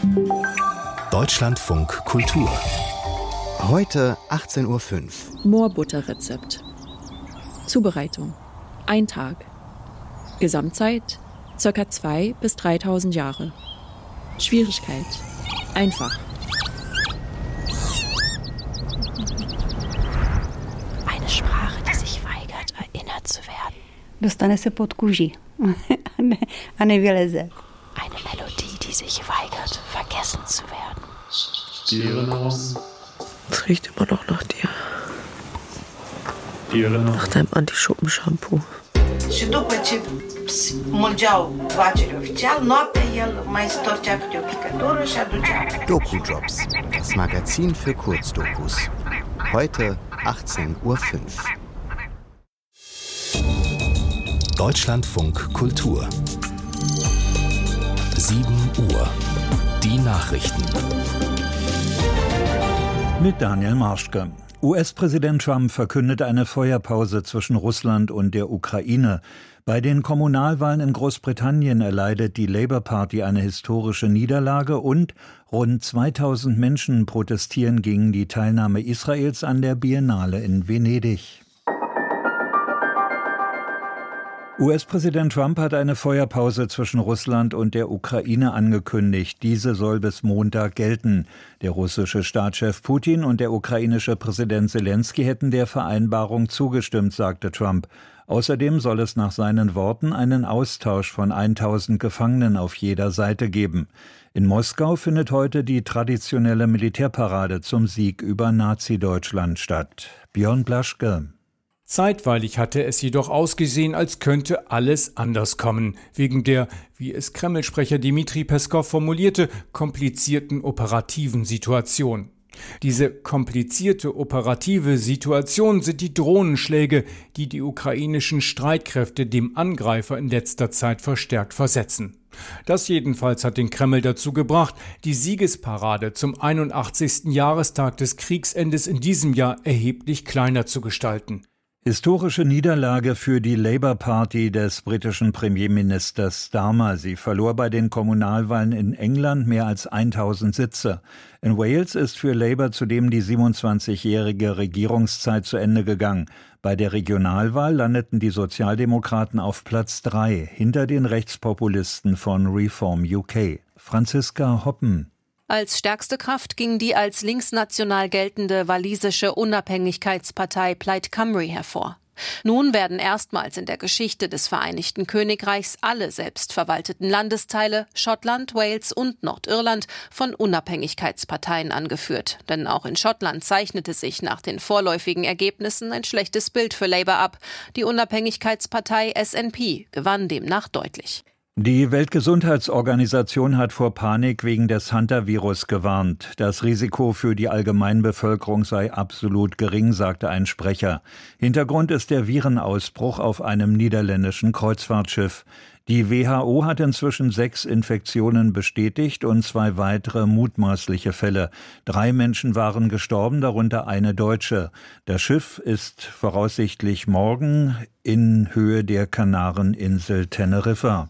Deutschlandfunk Kultur. Heute 18:05 Uhr. Moorbutterrezept. Zubereitung: 1 Tag. Gesamtzeit: ca. 2.000 bis 3.000 Jahre. Schwierigkeit: einfach. Eine Sprache, die sich weigert, erinnert zu werden. Dostane se pod kůži a nevyleze. Eine Melodie, die sich weigert, vergessen zu werden. Es riecht immer noch nach dir. Nach deinem Anti-Schuppen-Shampoo. Și după ce smulgeau vaciul oficial, noaptea el mai storcea câte o picătură și aducea. Doku-Jobs, das Magazin für Kurzdokus. Heute 18:05 Uhr. Deutschlandfunk Kultur. 7 Uhr. Die Nachrichten. Mit Daniel Marschke. US-Präsident Trump verkündet eine Feuerpause zwischen Russland und der Ukraine. Bei den Kommunalwahlen in Großbritannien erleidet die Labour Party eine historische Niederlage und rund 2000 Menschen protestieren gegen die Teilnahme Israels an der Biennale in Venedig. US-Präsident Trump hat eine Feuerpause zwischen Russland und der Ukraine angekündigt. Diese soll bis Montag gelten. Der russische Staatschef Putin und der ukrainische Präsident Selenskyj hätten der Vereinbarung zugestimmt, sagte Trump. Außerdem soll es nach seinen Worten einen Austausch von 1000 Gefangenen auf jeder Seite geben. In Moskau findet heute die traditionelle Militärparade zum Sieg über Nazi-Deutschland statt. Björn Blaschke. Zeitweilig hatte es jedoch ausgesehen, als könnte alles anders kommen, wegen der, wie es Kreml-Sprecher Dmitri Peskow formulierte, komplizierten operativen Situation. Diese komplizierte operative Situation sind die Drohnenschläge, die die ukrainischen Streitkräfte dem Angreifer in letzter Zeit verstärkt versetzen. Das jedenfalls hat den Kreml dazu gebracht, die Siegesparade zum 81. Jahrestag des Kriegsendes in diesem Jahr erheblich kleiner zu gestalten. Historische Niederlage für die Labour Party des britischen Premierministers Starmer. Sie verlor bei den Kommunalwahlen in England mehr als 1000 Sitze. In Wales ist für Labour zudem die 27-jährige Regierungszeit zu Ende gegangen. Bei der Regionalwahl landeten die Sozialdemokraten auf Platz 3, hinter den Rechtspopulisten von Reform UK. Franziska Hoppen. Als stärkste Kraft ging die als linksnational geltende walisische Unabhängigkeitspartei Plaid Cymru hervor. Nun werden erstmals in der Geschichte des Vereinigten Königreichs alle selbstverwalteten Landesteile, Schottland, Wales und Nordirland, von Unabhängigkeitsparteien angeführt. Denn auch in Schottland zeichnete sich nach den vorläufigen Ergebnissen ein schlechtes Bild für Labour ab. Die Unabhängigkeitspartei SNP gewann demnach deutlich. Die Weltgesundheitsorganisation hat vor Panik wegen des Hunter-Virus gewarnt. Das Risiko für die Allgemeinbevölkerung sei absolut gering, sagte ein Sprecher. Hintergrund ist der Virenausbruch auf einem niederländischen Kreuzfahrtschiff. Die WHO hat inzwischen 6 Infektionen bestätigt und 2 weitere mutmaßliche Fälle. 3 Menschen waren gestorben, darunter eine Deutsche. Das Schiff ist voraussichtlich morgen in Höhe der Kanareninsel Teneriffa.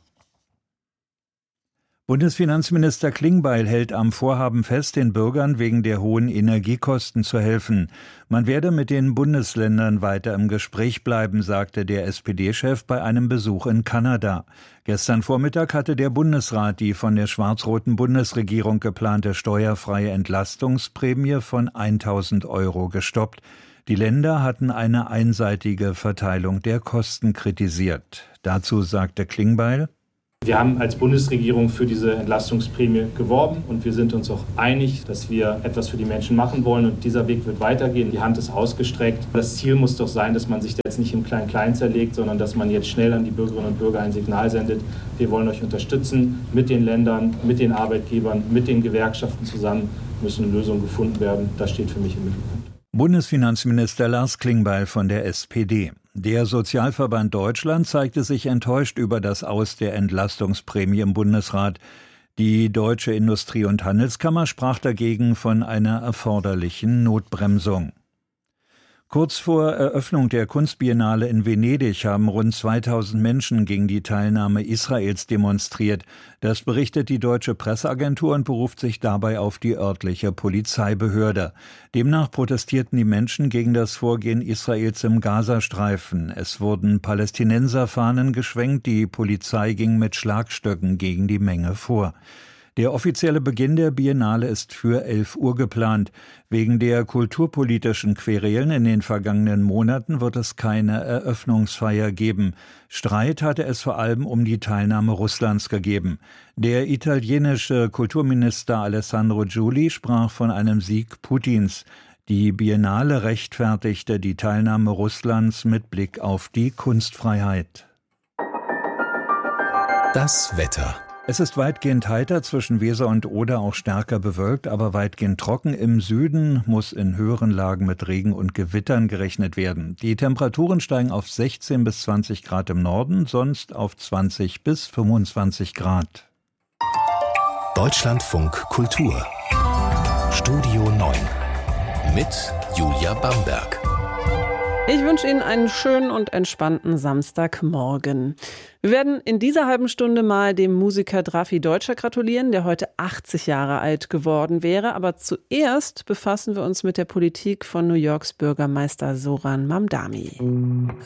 Bundesfinanzminister Klingbeil hält am Vorhaben fest, den Bürgern wegen der hohen Energiekosten zu helfen. Man werde mit den Bundesländern weiter im Gespräch bleiben, sagte der SPD-Chef bei einem Besuch in Kanada. Gestern Vormittag hatte der Bundesrat die von der schwarz-roten Bundesregierung geplante steuerfreie Entlastungsprämie von 1.000 € gestoppt. Die Länder hatten eine einseitige Verteilung der Kosten kritisiert. Dazu sagte Klingbeil: Wir haben als Bundesregierung für diese Entlastungsprämie geworben und wir sind uns auch einig, dass wir etwas für die Menschen machen wollen und dieser Weg wird weitergehen. Die Hand ist ausgestreckt. Das Ziel muss doch sein, dass man sich jetzt nicht im Klein-Klein zerlegt, sondern dass man jetzt schnell an die Bürgerinnen und Bürger ein Signal sendet. Wir wollen euch unterstützen mit den Ländern, mit den Arbeitgebern, mit den Gewerkschaften zusammen müssen Lösungen gefunden werden. Das steht für mich im Mittelpunkt. Bundesfinanzminister Lars Klingbeil von der SPD. Der Sozialverband Deutschland zeigte sich enttäuscht über das Aus der Entlastungsprämie im Bundesrat. Die Deutsche Industrie- und Handelskammer sprach dagegen von einer erforderlichen Notbremsung. Kurz vor Eröffnung der Kunstbiennale in Venedig haben rund 2000 Menschen gegen die Teilnahme Israels demonstriert. Das berichtet die deutsche Presseagentur und beruft sich dabei auf die örtliche Polizeibehörde. Demnach protestierten die Menschen gegen das Vorgehen Israels im Gazastreifen. Es wurden Palästinenserfahnen geschwenkt, die Polizei ging mit Schlagstöcken gegen die Menge vor. Der offizielle Beginn der Biennale ist für 11 Uhr geplant. Wegen der kulturpolitischen Querelen in den vergangenen Monaten wird es keine Eröffnungsfeier geben. Streit hatte es vor allem um die Teilnahme Russlands gegeben. Der italienische Kulturminister Alessandro Giuli sprach von einem Sieg Putins. Die Biennale rechtfertigte die Teilnahme Russlands mit Blick auf die Kunstfreiheit. Das Wetter. Es ist weitgehend heiter, zwischen Weser und Oder auch stärker bewölkt, aber weitgehend trocken. Im Süden muss in höheren Lagen mit Regen und Gewittern gerechnet werden. Die Temperaturen steigen auf 16 bis 20 Grad im Norden, sonst auf 20 bis 25 Grad. Deutschlandfunk Kultur. Studio 9 mit Julia Bamberg. Ich wünsche Ihnen einen schönen und entspannten Samstagmorgen. Wir werden in dieser halben Stunde mal dem Musiker Drafi Deutscher gratulieren, der heute 80 Jahre alt geworden wäre. Aber zuerst befassen wir uns mit der Politik von New Yorks Bürgermeister Zoran Mamdani.